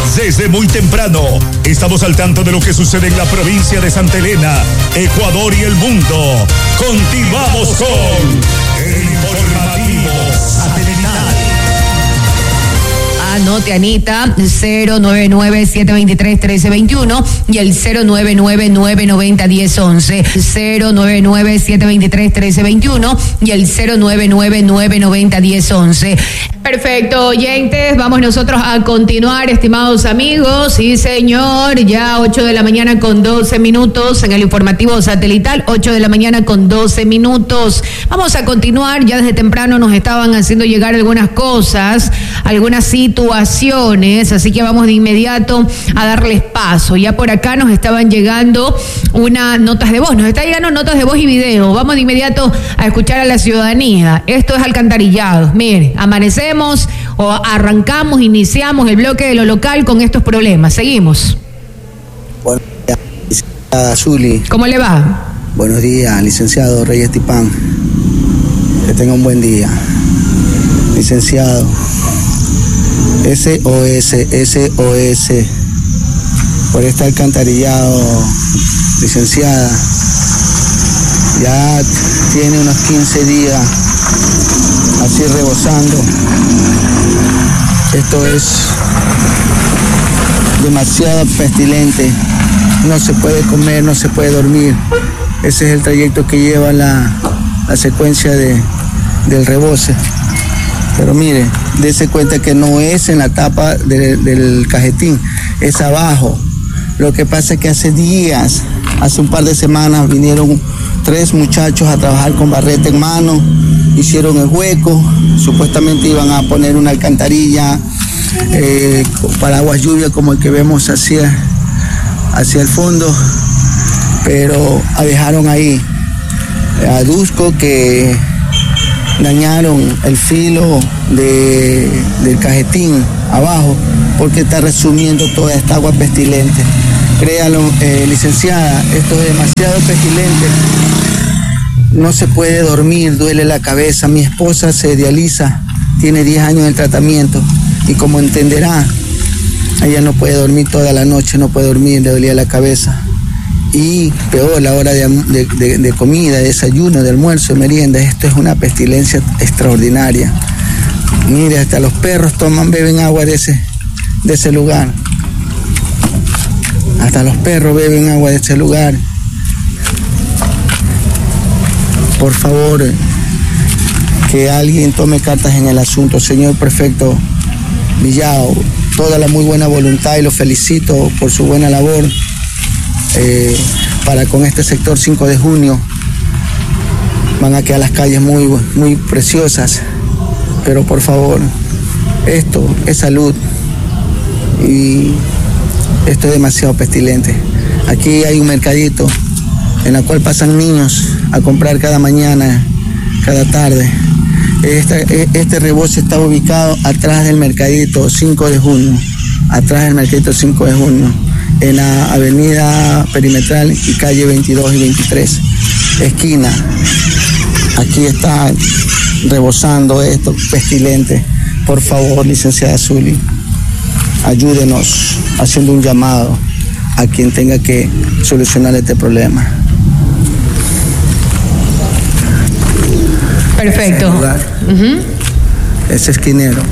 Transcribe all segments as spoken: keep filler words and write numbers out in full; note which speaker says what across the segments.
Speaker 1: Desde muy temprano, estamos al tanto de lo que sucede en la provincia de Santa Elena, Ecuador y el mundo. Continuamos con el informativo satelital.
Speaker 2: Anote, Anita, cero nueve nueve, siete dos tres, uno tres dos uno y el cero nueve nueve, nueve nueve cero, uno cero once. cero nueve nueve, siete dos tres, uno tres dos uno y el cero nueve nueve, nueve nueve cero, uno cero once. Perfecto, oyentes, vamos nosotros a continuar, estimados amigos. Sí, señor, ya ocho de la mañana con doce minutos en el informativo satelital, ocho de la mañana con doce minutos. Vamos a continuar, ya desde temprano nos estaban haciendo llegar algunas cosas, algunas situaciones, así que vamos de inmediato a darles paso. Ya por acá nos estaban llegando unas notas de voz, nos está llegando notas de voz y video. Vamos de inmediato a escuchar a la ciudadanía. Esto es alcantarillado. Mire, amanecemos o arrancamos, iniciamos el bloque de lo local con estos problemas. Seguimos.
Speaker 3: Buenos días, licenciada Zuli.
Speaker 2: ¿Cómo le va?
Speaker 3: Buenos días, licenciado Reyes Tipán. Que tenga un buen día. Licenciado, S O S, S O S, por este alcantarillado, licenciada, ya tiene unos quince días así rebosando. Esto es demasiado pestilente, no se puede comer, no se puede dormir. Ese es el trayecto que lleva la, la secuencia de, del rebose. Pero mire, dése cuenta que no es en la tapa de, del cajetín, es abajo. Lo que pasa es que hace días, hace un par de semanas, vinieron tres muchachos a trabajar con barreta en mano, hicieron el hueco, supuestamente iban a poner una alcantarilla eh, para aguas lluvia como el que vemos hacia, hacia el fondo, pero dejaron ahí. Aduzco que dañaron el filo de, del cajetín abajo porque está resumiendo toda esta agua pestilente. Créalo, eh, licenciada, esto es demasiado pestilente. No se puede dormir, duele la cabeza. Mi esposa se dializa, tiene diez años en tratamiento y como entenderá, ella no puede dormir toda la noche, no puede dormir, le dolía la cabeza. Y peor, la hora de, de, de, de comida, de desayuno, de almuerzo, de merienda, esto es una pestilencia extraordinaria. Mire, hasta los perros toman, beben agua de ese, de ese lugar. Hasta los perros beben agua de ese lugar. Por favor, que alguien tome cartas en el asunto. Señor prefecto Villao, toda la muy buena voluntad y lo felicito por su buena labor. Eh, para con este sector cinco de junio van a quedar las calles muy, muy preciosas, pero por favor, esto es salud y esto es demasiado pestilente. Aquí hay un mercadito en el cual pasan niños a comprar cada mañana, cada tarde. Este, este rebose está ubicado atrás del mercadito cinco de junio, atrás del mercadito cinco de junio, en la avenida Perimetral y calle veintidós y veintitrés, esquina. Aquí está rebosando esto, pestilente. Por favor, licenciada Zuli, ayúdenos haciendo un llamado a quien tenga que solucionar este problema.
Speaker 2: Perfecto.
Speaker 3: Ese lugar, uh-huh. Ese esquinero.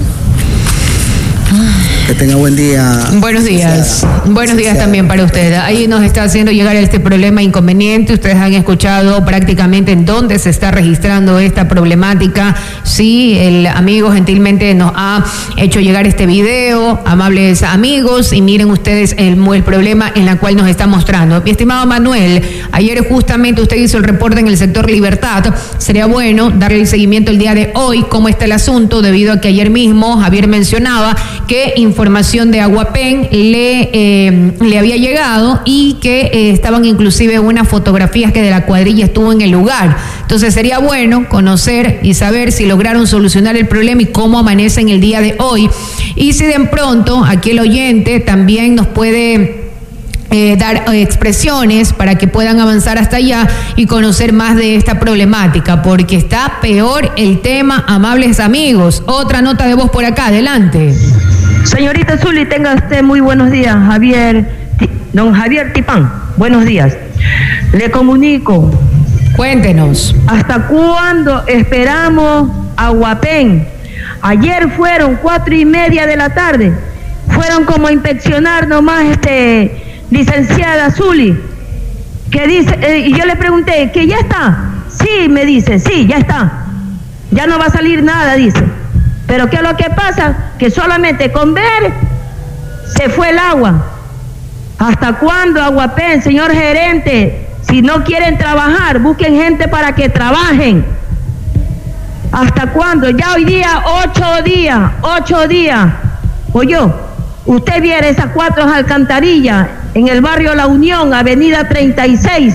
Speaker 3: Que tenga buen día.
Speaker 2: Buenos días. Buenos días también para usted. Ahí nos está haciendo llegar este problema inconveniente. Ustedes han escuchado prácticamente en dónde se está registrando esta problemática. Sí, el amigo gentilmente nos ha hecho llegar este video, amables amigos, y miren ustedes el, el problema en el cual nos está mostrando. Mi estimado Manuel, ayer justamente usted hizo el reporte en el sector Libertad. Sería bueno darle el seguimiento el día de hoy, cómo está el asunto, debido a que ayer mismo Javier mencionaba que información de Aguapen le, eh, le había llegado y que eh, estaban inclusive unas fotografías que de la cuadrilla estuvo en el lugar. Entonces sería bueno conocer y saber si lograron solucionar el problema y cómo amanece en el día de hoy. Y si de pronto aquí el oyente también nos puede Eh, dar eh, expresiones para que puedan avanzar hasta allá y conocer más de esta problemática, porque está peor el tema, amables amigos. Otra nota de voz por acá, adelante.
Speaker 4: Señorita Zuli, tenga usted muy buenos días, Javier, don Javier Tipán, buenos días. Le comunico.
Speaker 2: Cuéntenos.
Speaker 4: ¿Hasta cuándo esperamos a Guapén? Ayer fueron cuatro y media de la tarde, fueron como a inspeccionar nomás, este, licenciada Zuli, que dice, eh, y yo le pregunté, ¿que ya está? Sí, me dice, sí, ya está, ya no va a salir nada, dice. Pero ¿qué es lo que pasa? Que solamente con ver se fue el agua. ¿Hasta cuándo, Aguapén, señor gerente? Si no quieren trabajar, busquen gente para que trabajen. ¿Hasta cuándo? Ya hoy día, ocho días, ocho días. Oye, usted viera esas cuatro alcantarillas en el barrio La Unión, avenida treinta y seis.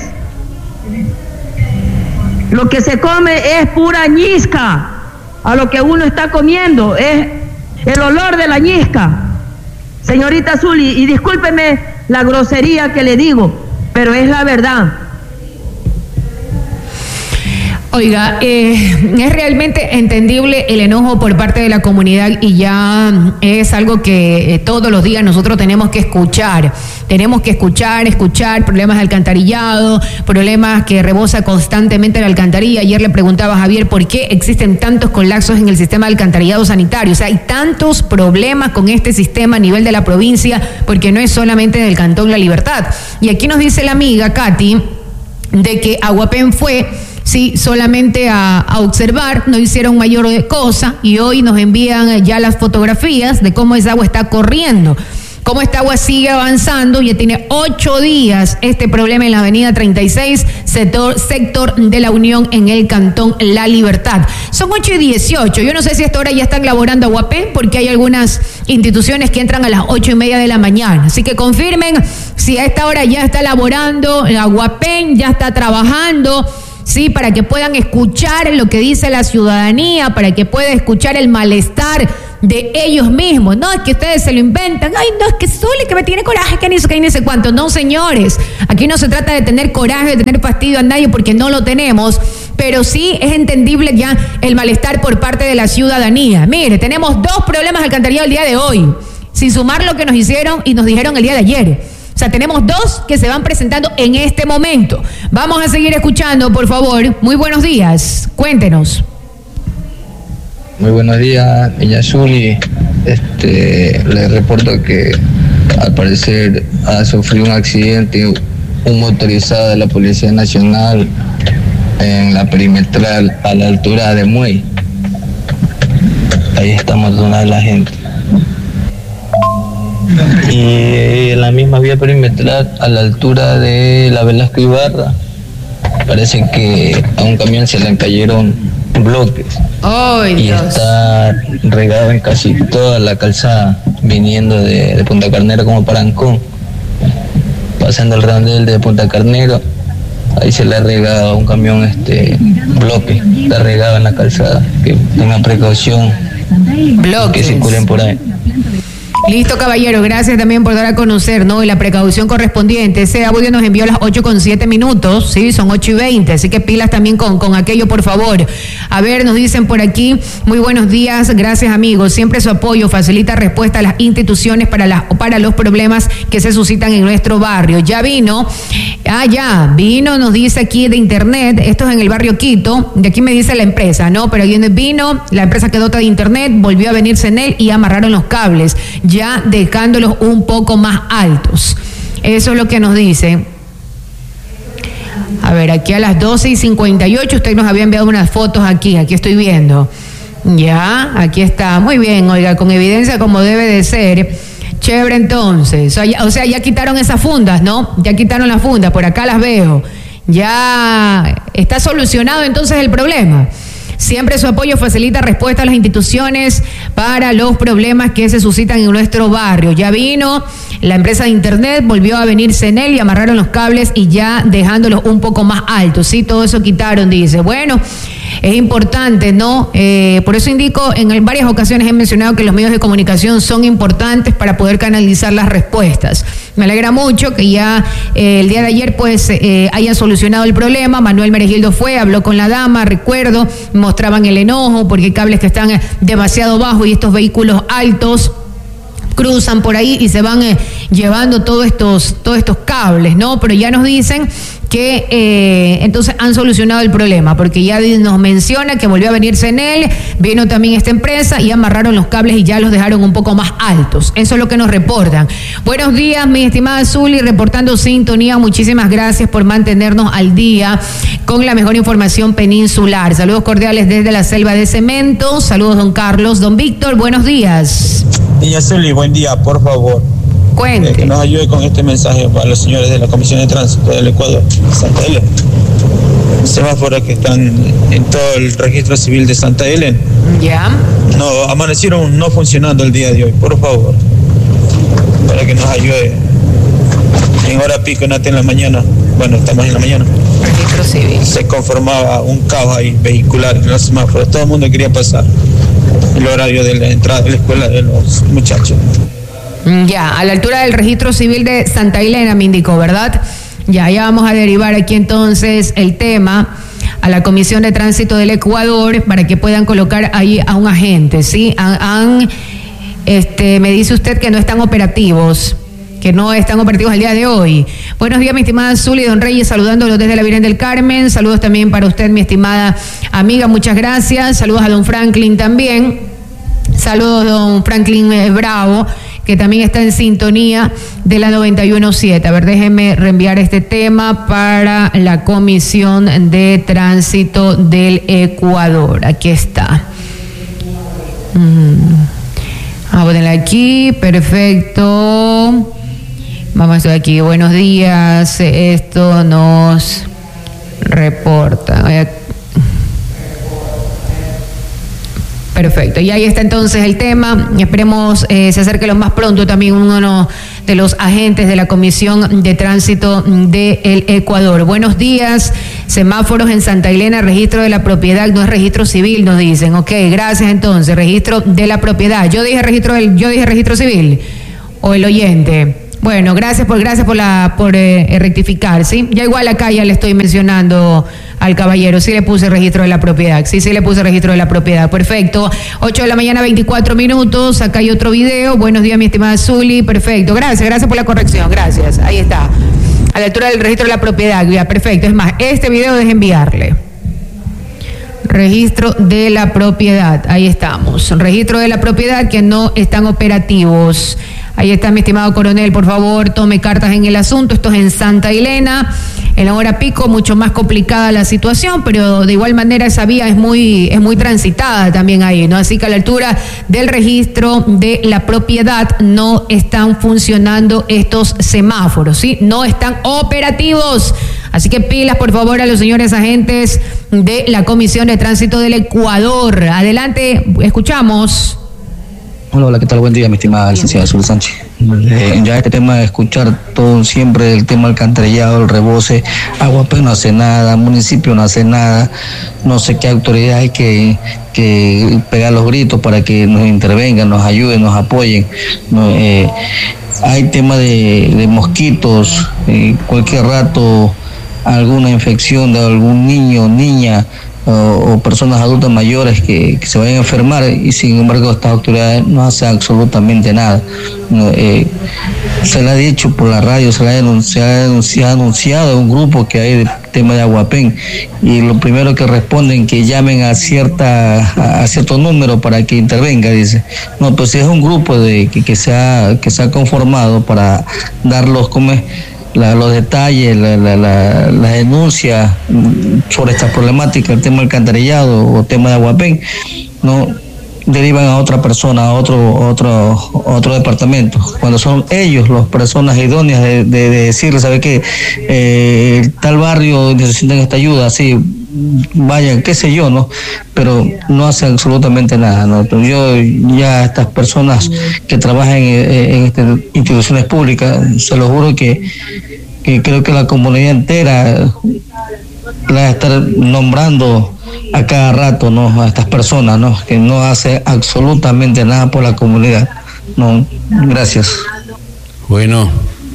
Speaker 4: Lo que se come es pura ñisca. A lo que uno está comiendo es el olor de la ñisca. Señorita Zuli, y discúlpeme la grosería que le digo, pero es la verdad.
Speaker 2: Oiga, eh, es realmente entendible el enojo por parte de la comunidad y ya es algo que eh, todos los días nosotros tenemos que escuchar. Tenemos que escuchar, escuchar problemas de alcantarillado, problemas que rebosa constantemente la alcantarilla. Ayer le preguntaba a Javier por qué existen tantos colapsos en el sistema de alcantarillado sanitario. O sea, hay tantos problemas con este sistema a nivel de la provincia porque no es solamente del Cantón La Libertad. Y aquí nos dice la amiga Katy de que Aguapén fue... sí, solamente a, a observar, no hicieron mayor cosa y hoy nos envían ya las fotografías de cómo esa agua está corriendo, cómo esta agua sigue avanzando. Ya tiene ocho días este problema en la avenida treinta y seis, sector, sector de La Unión en el Cantón La Libertad. Son ocho y dieciocho, yo no sé si a esta hora ya están laborando Aguapén porque hay algunas instituciones que entran a las ocho y media de la mañana, así que confirmen si a esta hora ya está laborando Aguapén, ya está trabajando. Sí, para que puedan escuchar lo que dice la ciudadanía, para que pueda escuchar el malestar de ellos mismos. No, es que ustedes se lo inventan. Ay, no, es que Zuli, que me tiene coraje, que ni sé qué, ni sé cuánto. No, señores, aquí no se trata de tener coraje, de tener fastidio a nadie, porque no lo tenemos, pero sí es entendible ya el malestar por parte de la ciudadanía. Mire, tenemos dos problemas de alcantarillado el día de hoy, sin sumar lo que nos hicieron y nos dijeron el día de ayer. O sea, tenemos dos que se van presentando en este momento. Vamos a seguir escuchando, por favor. Muy buenos días. Cuéntenos.
Speaker 5: Muy buenos días, Niña Zuli. Este, le reporto que al parecer ha sufrido un accidente un motorizado de la Policía Nacional en la perimetral a la altura de Muey. Ahí estamos donando la gente. Y en la misma vía perimetral a la altura de la Velasco Ibarra parece que a un camión se le cayeron bloques.
Speaker 2: Oh,
Speaker 5: y
Speaker 2: Dios.
Speaker 5: Está regado en casi toda la calzada viniendo de, de Punta Carnero como para Ancón, pasando el redondel de Punta Carnero. Ahí se le ha regado a un camión este bloque, está regado en la calzada, que tengan precaución,
Speaker 2: Bloques.
Speaker 5: que circulen por ahí.
Speaker 2: Listo, caballero, gracias también por dar a conocer, ¿no? Y la precaución correspondiente. Ese audio nos envió a las ocho con siete minutos, sí, son ocho y veinte, así que pilas también con, con aquello, por favor. A ver, nos dicen por aquí, muy buenos días, gracias amigos, siempre su apoyo facilita respuesta a las instituciones para, las, para los problemas que se suscitan en nuestro barrio. Ya vino, ah, ya, vino, nos dice aquí de internet, esto es en el barrio Quito, de aquí me dice la empresa, ¿no? Pero ahí vino, la empresa que dota de internet, volvió a venirse en él y amarraron los cables, ya dejándolos un poco más altos. Eso es lo que nos dice. A ver, aquí a las doce y cincuenta y ocho usted nos había enviado unas fotos aquí, aquí estoy viendo. Ya, aquí está, muy bien, oiga, con evidencia como debe de ser. Chévere entonces, o sea, ya, o sea, ya quitaron esas fundas, ¿no? Ya quitaron las fundas, por acá las veo. Ya está solucionado entonces el problema. Siempre su apoyo facilita respuesta a las instituciones para los problemas que se suscitan en nuestro barrio. Ya vino la empresa de internet, volvió a venirse en él y amarraron los cables y ya dejándolos un poco más altos. Sí, todo eso quitaron, dice. Bueno, es importante, ¿no? Eh, por eso indico, en varias ocasiones he mencionado que los medios de comunicación son importantes para poder canalizar las respuestas. Me alegra mucho que ya eh, el día de ayer pues eh, hayan solucionado el problema. Manuel Meregildo fue, habló con la dama, recuerdo, mostraban el enojo porque hay cables que están demasiado bajos y estos vehículos altos cruzan por ahí y se van eh, llevando todos estos, todos estos cables, ¿no? Pero ya nos dicen que eh, entonces han solucionado el problema, porque ya nos menciona que volvió a venirse en él, vino también esta empresa y amarraron los cables y ya los dejaron un poco más altos. Eso es lo que nos reportan. Buenos días, mi estimada Zuli, reportando sintonía. Muchísimas gracias por mantenernos al día con la mejor información peninsular. Saludos cordiales desde la selva de cemento. Saludos, don Carlos. Don Víctor, buenos días.
Speaker 6: Niña Zuli, buen día, por favor.
Speaker 2: Cuente.
Speaker 6: Eh, que nos ayude con este mensaje para los señores de la Comisión de Tránsito del Ecuador, Santa Elena. Semáforos que están en todo el registro civil de Santa Elena.
Speaker 2: Ya.
Speaker 6: No, amanecieron no funcionando el día de hoy, por favor. Para que nos ayude. En hora pico, en en la mañana, bueno, estamos en la mañana.
Speaker 2: Registro civil.
Speaker 6: Se conformaba un caos ahí vehicular en los semáforos. Todo el mundo quería pasar el horario de la entrada de la escuela de los muchachos.
Speaker 2: Ya, a la altura del registro civil de Santa Elena me indicó, ¿verdad? Ya, ya vamos a derivar aquí entonces el tema a la Comisión de Tránsito del Ecuador para que puedan colocar ahí a un agente, ¿sí? Han, han, este, me dice usted que no están operativos, que no están operativos el día de hoy. Buenos días, mi estimada Zuli, don Reyes, saludándolos desde la Virgen del Carmen. Saludos también para usted, mi estimada amiga, muchas gracias. Saludos a don Franklin también. Saludos, don Franklin eh, Bravo, que también está en sintonía de la noventa y uno punto siete. A ver, déjenme reenviar este tema para la Comisión de Tránsito del Ecuador. Aquí está. Mm. Vamos a ponerla aquí, perfecto. Vamos a estar aquí. Buenos días. Esto nos reporta. Perfecto, y ahí está entonces el tema. Esperemos eh, se acerque lo más pronto también uno de los agentes de la Comisión de Tránsito del Ecuador. Buenos días, semáforos en Santa Elena, registro de la propiedad, no es registro civil, nos dicen. Ok, gracias entonces, registro de la propiedad. Yo dije registro del, yo dije registro civil, o el oyente. Bueno, gracias por gracias por la por eh, rectificar, ¿sí? Ya igual acá ya le estoy mencionando al caballero, sí le puse registro de la propiedad, sí, sí le puse registro de la propiedad, perfecto. ocho de la mañana, veinticuatro minutos, acá hay otro video. Buenos días, mi estimada Zuli, perfecto, gracias, gracias por la corrección, gracias, ahí está. A la altura del registro de la propiedad, ya, perfecto, es más, este video deje enviarle. Registro de la propiedad, ahí estamos, registro de la propiedad que no están operativos. Ahí está, mi estimado coronel, por favor, tome cartas en el asunto. Esto es en Santa Elena, en la hora pico, mucho más complicada la situación, pero de igual manera esa vía es muy, es muy transitada también ahí, ¿no? Así que a la altura del registro de la propiedad no están funcionando estos semáforos, ¿sí? No están operativos. Así que pilas, por favor, a los señores agentes de la Comisión de Tránsito del Ecuador. Adelante, escuchamos.
Speaker 7: Hola, hola, ¿qué tal? Buen día, mi estimada licenciada Zuli Sánchez. Eh, ya este tema de escuchar todo siempre, el tema del alcantarillado, el rebose, Aguapén no hace nada, municipio no hace nada, no sé qué autoridad hay que, que pegar los gritos para que nos intervengan, nos ayuden, nos apoyen. No, eh, hay tema de, de mosquitos, eh, cualquier rato alguna infección de algún niño, niña, O, o personas adultas mayores que, que se vayan a enfermar, y sin embargo estas autoridades no hacen absolutamente nada. No, eh, se le ha dicho por la radio, se le ha denunciado, se ha anunciado un grupo que hay de tema de Aguapén, y lo primero que responden que llamen a cierta a, a cierto número para que intervenga, dice. No, pues es un grupo de que, que se ha que se ha conformado para dar los como La, los detalles, la, la, la, la denuncia sobre esta problemática, el tema del alcantarillado o tema de Aguapén, no derivan a otra persona, a otro, otro, otro departamento, cuando son ellos las personas idóneas de, de, de decirle, ¿sabe qué? Eh, tal barrio necesitan esta ayuda, sí, vayan, qué sé yo, ¿no? Pero no hacen absolutamente nada, ¿no? Yo ya estas personas que trabajan en, en estas instituciones públicas, se lo juro que, que creo que la comunidad entera la va a estar nombrando a cada rato, ¿no? A estas personas, ¿no? Que no hacen absolutamente nada por la comunidad, ¿no? Gracias.
Speaker 8: Bueno,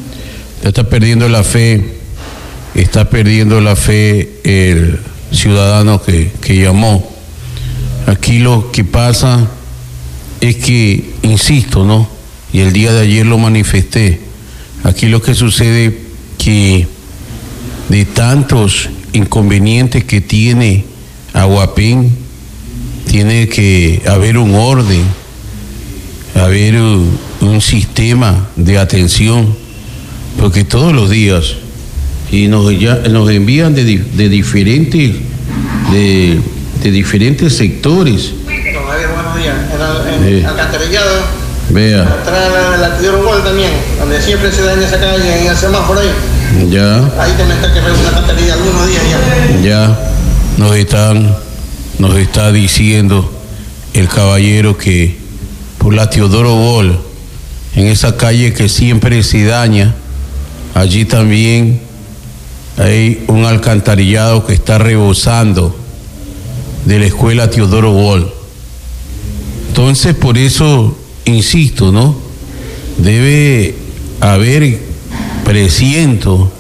Speaker 8: ya está perdiendo la fe, está perdiendo la fe el ciudadano que, que llamó. Aquí lo que pasa es que, insisto, ¿no? y el día de ayer lo manifesté. Aquí lo que sucede que de tantos inconvenientes que tiene Aguapén, tiene que haber un orden, haber un, un sistema de atención, porque todos los días y nos, ya, nos envían de, de diferentes de, de diferentes sectores.
Speaker 9: Don Javier, buenos días. En el, en
Speaker 8: eh,
Speaker 9: alcantarillado,
Speaker 8: vea,
Speaker 9: atrás de la Tidoro Gol también, donde siempre se daña esa calle, en el semáforo ahí.
Speaker 8: ya,
Speaker 9: Ahí también está que reúne la alcantarilla algunos días ya.
Speaker 8: ya nos están, nos está diciendo el caballero que por la Teodoro Gol, en esa calle que siempre se daña, allí también hay un alcantarillado que está rebosando de la escuela Teodoro Gol. Entonces, por eso insisto, ¿no? Debe haber, presiento,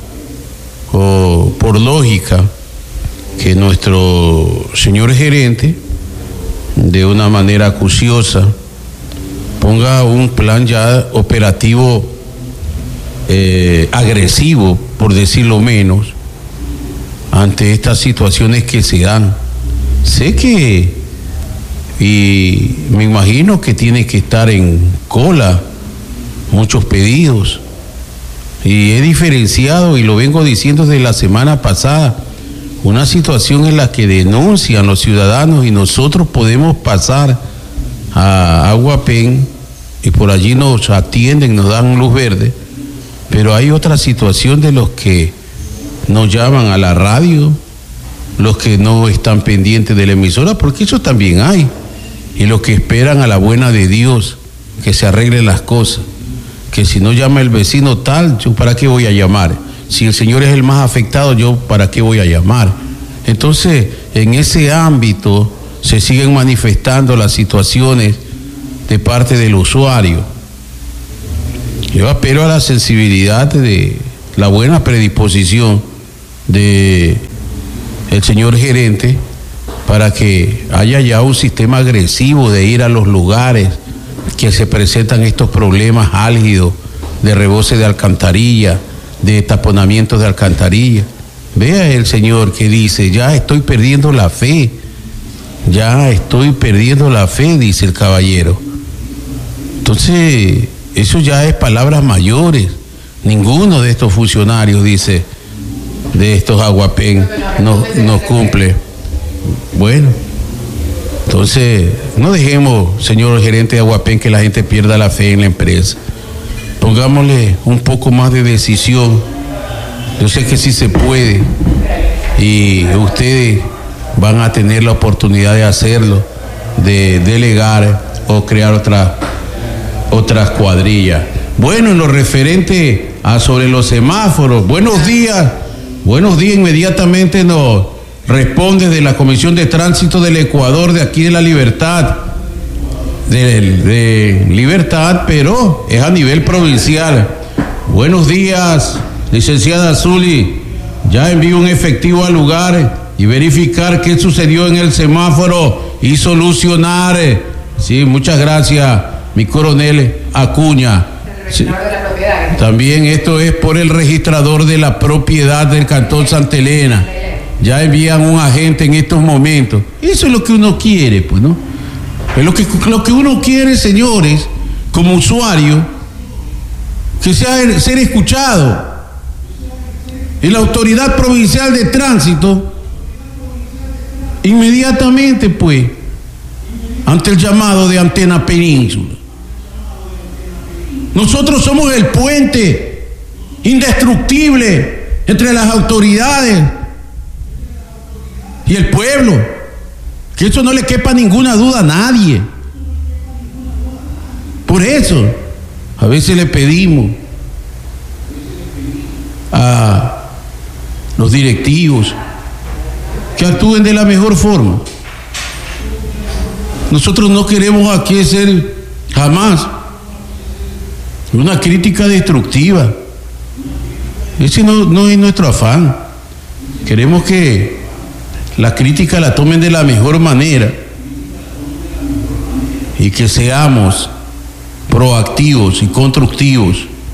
Speaker 8: o por lógica, que nuestro señor gerente, de una manera acuciosa, ponga un plan ya operativo eh, agresivo, por decirlo menos, ante estas situaciones que se dan. Sé que, y me imagino que tiene que estar en cola muchos pedidos, y he diferenciado, y lo vengo diciendo desde la semana pasada, una situación en la que denuncian los ciudadanos y nosotros podemos pasar a Aguapén y por allí nos atienden, nos dan luz verde, pero hay otra situación de los que nos llaman a la radio, los que no están pendientes de la emisora, porque eso también hay, y los que esperan a la buena de Dios que se arreglen las cosas, que si no llama el vecino tal, yo para qué voy a llamar, si el señor es el más afectado, yo para qué voy a llamar. Entonces, en ese ámbito se siguen manifestando las situaciones de parte del usuario. Yo apelo a la sensibilidad de la buena predisposición de el señor gerente para que haya ya un sistema agresivo de ir a los lugares que se presentan estos problemas álgidos de rebose de alcantarilla, de taponamientos de alcantarilla. Vea el señor que dice, ya estoy perdiendo la fe, ya estoy perdiendo la fe, dice el caballero. Entonces, eso ya es palabras mayores. Ninguno de estos funcionarios, dice, de estos Aguapén, no, no cumple. Bueno, entonces, no dejemos, señor gerente de Aguapén, que la gente pierda la fe en la empresa. Pongámosle un poco más de decisión. Yo sé que sí se puede y ustedes van a tener la oportunidad de hacerlo, de delegar o crear otra, otras cuadrillas. Bueno, en lo referente a sobre los semáforos, buenos días, buenos días, inmediatamente nos responde de la Comisión de Tránsito del Ecuador, de aquí de La Libertad, de, de Libertad, pero es a nivel provincial. Buenos días, licenciada Zuli, ya envío un efectivo al lugar y verificar qué sucedió en el semáforo y solucionar. Sí, muchas gracias, mi coronel Acuña. Sí. También esto es por el registrador de la propiedad del Cantón Santa Elena. Ya envían un agente en estos momentos. Eso es lo que uno quiere, pues, ¿no? Es lo que, lo que uno quiere, señores, como usuario, que sea ser escuchado. Y la Autoridad Provincial de Tránsito, inmediatamente, pues, ante el llamado de Antena Península. Nosotros somos el puente indestructible entre las autoridades y el pueblo, que eso no le quepa ninguna duda a nadie. Por eso, a veces le pedimos a los directivos que actúen de la mejor forma. Nosotros no queremos aquí ser jamás una crítica destructiva. Ese no, no es nuestro afán. Queremos que la crítica la tomen de la mejor manera y que seamos, por proactivos y constructivos.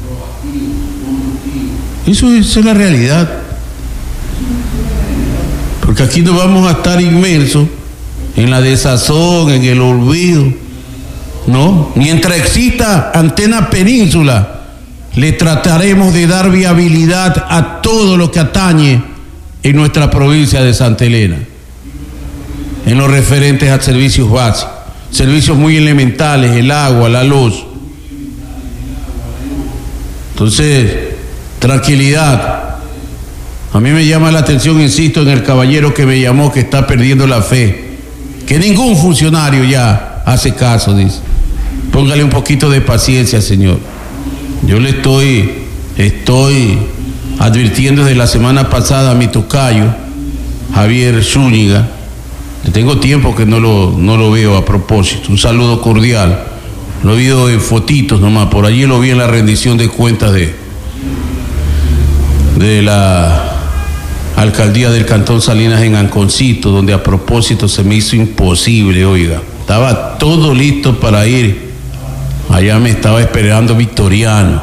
Speaker 8: Eso es, esa es la realidad. Porque aquí no vamos a estar inmersos en la desazón, en el olvido, ¿no? Mientras exista Antena Península, le trataremos de dar viabilidad a todo lo que atañe en nuestra provincia de Santa Elena, en los referentes a servicios básicos, servicios muy elementales, el agua, la luz. Entonces, tranquilidad. A mí me llama la atención, insisto, en el caballero que me llamó, que está perdiendo la fe, que ningún funcionario ya hace caso, dice. Póngale un poquito de paciencia, señor. Yo le estoy, estoy advirtiendo desde la semana pasada a mi tocayo, Javier Zúñiga. Tengo tiempo que no lo, no lo veo a propósito. Un saludo cordial. Lo he visto en fotitos nomás, por allí lo vi en la rendición de cuentas de, de la alcaldía del Cantón Salinas en Anconcito, donde a propósito se me hizo imposible, oiga. Estaba todo listo para ir. Allá me estaba esperando Victoriano.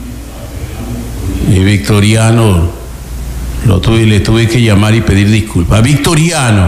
Speaker 8: Y Victoriano lo tuve, le tuve que llamar y pedir disculpas. Victoriano,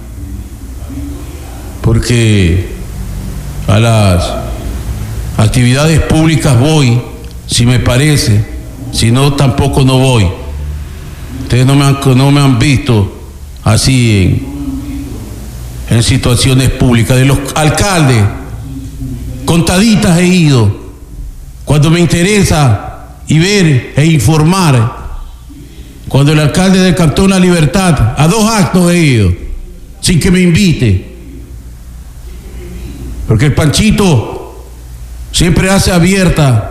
Speaker 8: porque a las actividades públicas voy, si me parece, si no, tampoco no voy. Ustedes no me han, no me han visto así en, en situaciones públicas. De los alcaldes, contaditas he ido, cuando me interesa y ver e informar. Cuando el alcalde del Cantón La Libertad, a dos actos he ido, sin que me invite. Porque el Panchito siempre hace abierta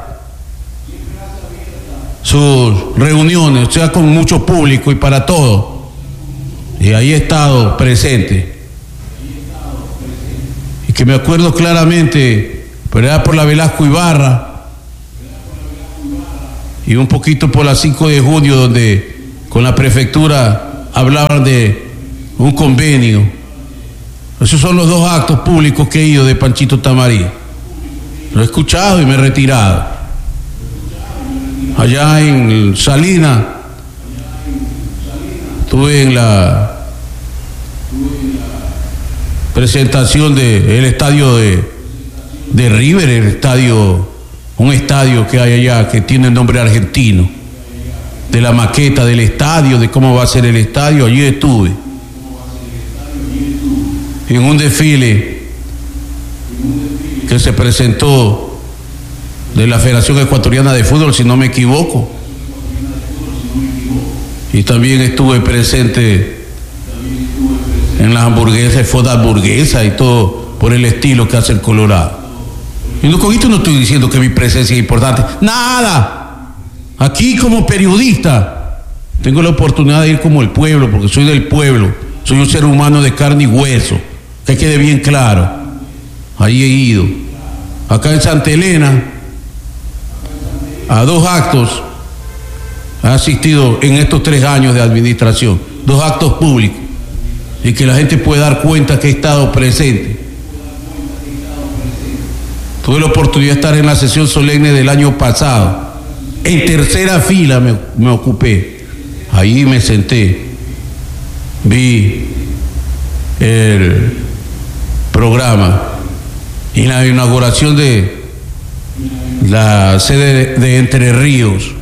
Speaker 8: sus reuniones, o sea, con mucho público y para todo. Y ahí he estado presente. Y que me acuerdo claramente, pero era por la Velasco Ibarra y un poquito por la cinco de junio, donde con la prefectura hablaban de un convenio. Esos son los dos actos públicos que he ido de Panchito Tamarí. Lo he escuchado y me he retirado. Allá en Salinas, estuve en la presentación del estadio de, de River, el estadio, un estadio que hay allá que tiene el nombre argentino, de la maqueta del estadio, de cómo va a ser el estadio. Allí estuve en un desfile que se presentó de la Federación Ecuatoriana de Fútbol, si no me equivoco, y también estuve presente en las hamburguesas, foda hamburguesa y todo por el estilo que hace el Colorado. Y no, con esto no estoy diciendo que mi presencia es importante, nada. Aquí como periodista tengo la oportunidad de ir como el pueblo, porque soy del pueblo, soy un ser humano de carne y hueso, que quede bien claro. Ahí he ido. Acá en Santa Elena, a dos actos he asistido en estos tres años de administración, dos actos públicos, y que la gente puede dar cuenta que he estado presente. Tuve la oportunidad de estar en la sesión solemne del año pasado, en tercera fila me, me ocupé, ahí me senté, vi el programa y la inauguración de la sede de Entre Ríos.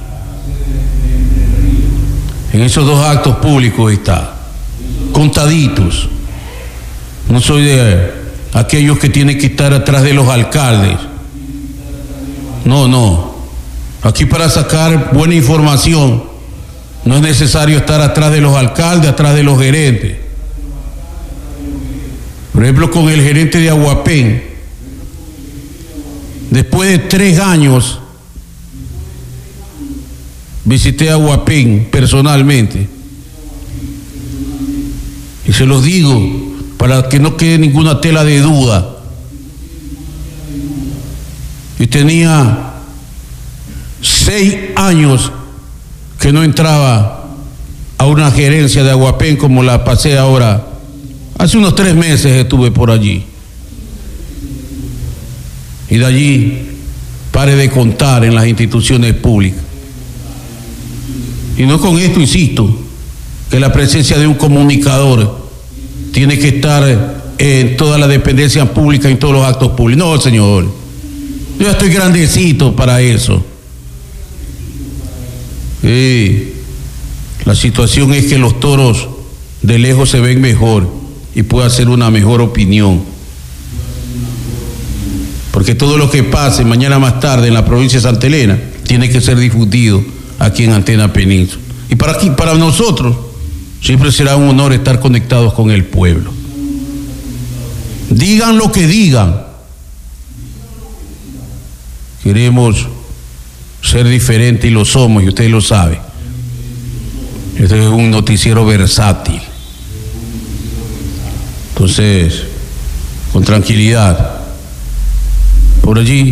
Speaker 8: En esos dos actos públicos está, contaditos. No soy de aquellos que tienen que estar atrás de los alcaldes. No, no. Aquí para sacar buena información no es necesario estar atrás de los alcaldes, atrás de los gerentes. Por ejemplo, con el gerente de Aguapén, después de tres años, visité Aguapén personalmente. Y se los digo para que no quede ninguna tela de duda. Y tenía seis años que no entraba a una gerencia de Aguapén como la pasé ahora. Hace unos tres meses estuve por allí. Y de allí pare de contar en las instituciones públicas. Y no con esto, insisto, que la presencia de un comunicador tiene que estar en todas las dependencias públicas, en todos los actos públicos. No, señor, yo ya estoy grandecito para eso. Sí. La situación es que los toros de lejos se ven mejor y puede hacer una mejor opinión. Porque todo lo que pase mañana más tarde en la provincia de Santa Elena tiene que ser difundido aquí en Antena Península. Y para aquí, para nosotros, siempre será un honor estar conectados con el pueblo. Digan lo que digan. Queremos ser diferentes y lo somos, y ustedes lo saben. Este es un noticiero versátil. Entonces, con tranquilidad. Por allí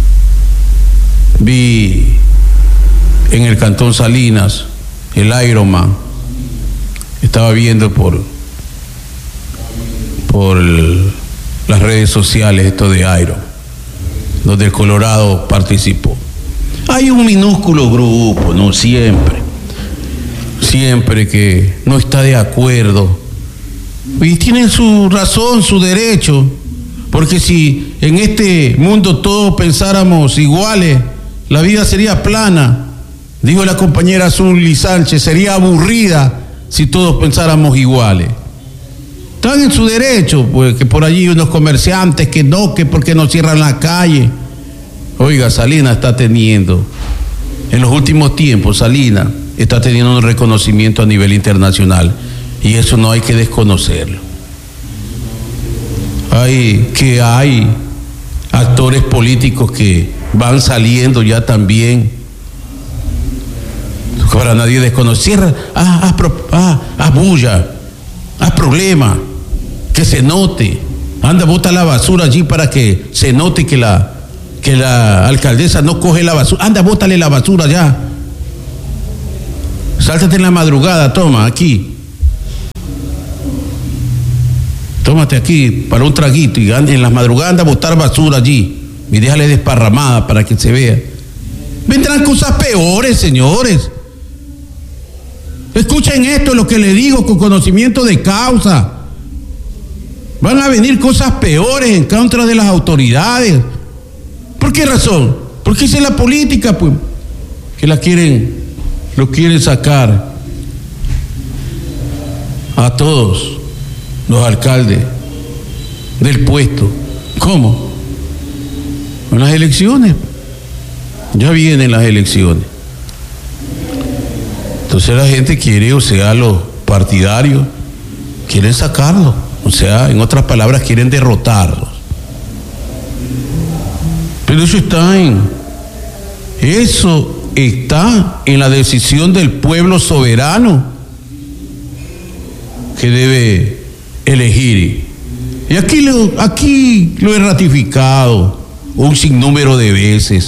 Speaker 8: vi en el Cantón Salinas el Ironman. Estaba viendo por por el, las redes sociales esto de Iron, donde el Colorado participó. Hay un minúsculo grupo, no siempre, siempre que no está de acuerdo, y tienen su razón, su derecho, porque si en este mundo todos pensáramos iguales, la vida sería plana. Dijo la compañera Zully Sánchez, sería aburrida si todos pensáramos iguales. Están en su derecho, pues, que por allí unos comerciantes que no, que porque no cierran la calle. Oiga, Salinas está teniendo, en los últimos tiempos, Salinas está teniendo un reconocimiento a nivel internacional, y eso no hay que desconocerlo. Hay que hay actores políticos que van saliendo ya también. Para nadie desconoce. Cierra, haz, haz, haz, haz bulla, haz problema, que se note. Anda, bota la basura allí para que se note que la que la alcaldesa no coge la basura. Anda, bótale la basura ya. Sáltate en la madrugada, toma, aquí. Tómate aquí para un traguito y en las madrugadas anda a botar basura allí y déjale desparramada para que se vea. Vendrán cosas peores, señores. Escuchen esto, lo que le digo con conocimiento de causa. Van a venir cosas peores en contra de las autoridades. ¿Por qué razón? Porque esa es la política, pues, que la quieren, lo quieren sacar a todos los alcaldes del puesto. ¿Cómo? Con las elecciones. Ya vienen las elecciones. Entonces la gente quiere, o sea, los partidarios quieren sacarlos, o sea, en otras palabras, quieren derrotarlos. Pero eso está en, eso está en la decisión del pueblo soberano que debe elegir. Y aquí lo, aquí lo he ratificado un sinnúmero de veces.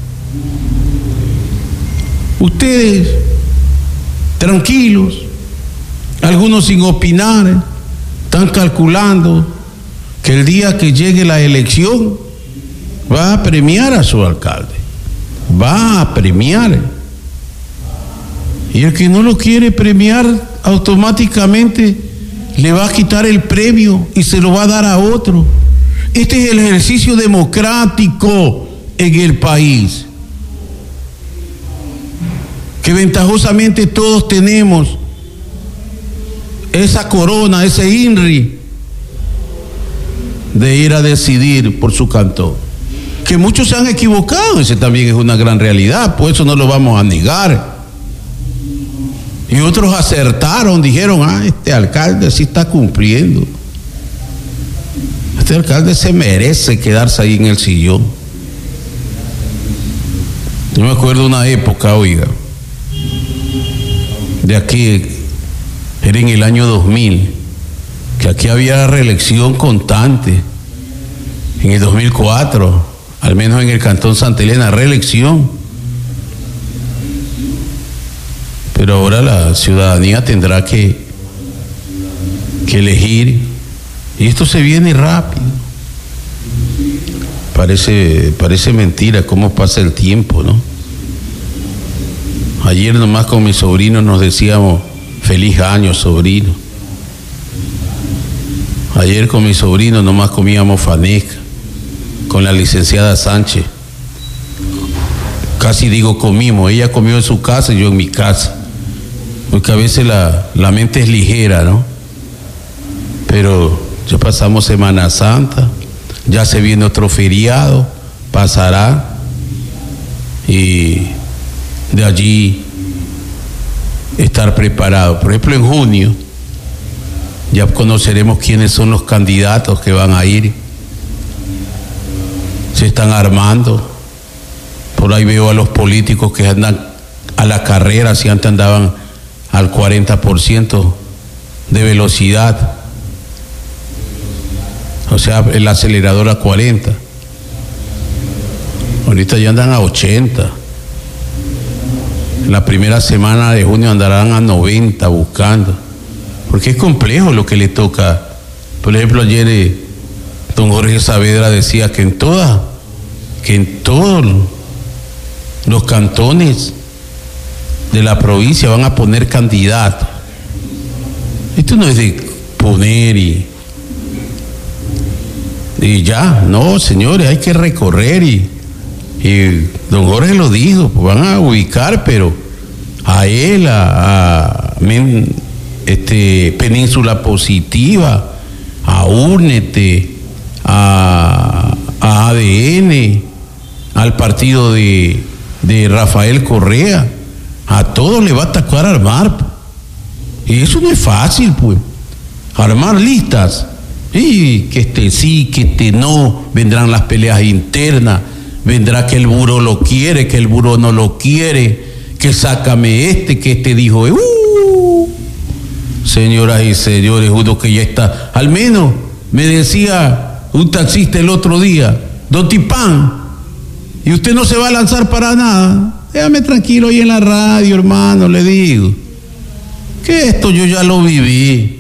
Speaker 8: Ustedes tranquilos, algunos sin opinar, están calculando que el día que llegue la elección va a premiar a su alcalde, va a premiar, y el que no lo quiere premiar automáticamente le va a quitar el premio y se lo va a dar a otro. Este es el ejercicio democrático en el país, que ventajosamente todos tenemos esa corona, ese INRI de ir a decidir por su cantón. Que muchos se han equivocado, ese también es una gran realidad, por eso no lo vamos a negar. Y otros acertaron, dijeron, ah, este alcalde sí está cumpliendo. Este alcalde se merece quedarse ahí en el sillón. Yo me acuerdo una época, oiga, de aquí, era en el año dos mil, que aquí había reelección constante. En el dos mil cuatro, al menos en el Cantón Santa Elena, reelección. Pero ahora la ciudadanía tendrá que, que elegir, y esto se viene rápido. parece, parece mentira cómo pasa el tiempo, ¿no? Ayer nomás con mi sobrino nos decíamos, feliz año, sobrino. Ayer con mi sobrino nomás comíamos fanesca, con la licenciada Sánchez. Casi digo comimos, ella comió en su casa y yo en mi casa. Porque a veces la, la mente es ligera, ¿no? Pero ya pasamos Semana Santa, ya se viene otro feriado, pasará, y de allí estar preparado. Por ejemplo, en junio ya conoceremos quiénes son los candidatos que van a ir. Se están armando. Por ahí veo a los políticos que andan a la carrera, si antes andaban al cuarenta por ciento de velocidad, o sea, el acelerador a cuarenta. Ahorita ya andan a ochenta. En la primera semana de junio andarán a noventa buscando, porque es complejo lo que le toca. Por ejemplo, ayer eh, don Jorge Saavedra decía que en todas, que en todos los cantones de la provincia van a poner candidatos. Esto no es de poner y, y ya, no, señores, hay que recorrer y, y don Jorge lo dijo, pues van a ubicar, pero a él, a, a men, este, Península Positiva, a Únete, a, a A D N, al partido de, de Rafael Correa. A todos le va a tocar armar. Y eso no es fácil, pues. Armar listas. Y que este sí, que este no. Vendrán las peleas internas. Vendrá que el buró lo quiere, que el buró no lo quiere. Que sácame este, que este dijo, uh. Señoras y señores, uno que ya está. Al menos me decía un taxista el otro día, don Tipán, y usted no se va a lanzar para nada. Déjame tranquilo ahí en la radio, hermano, le digo. Que esto yo ya lo viví.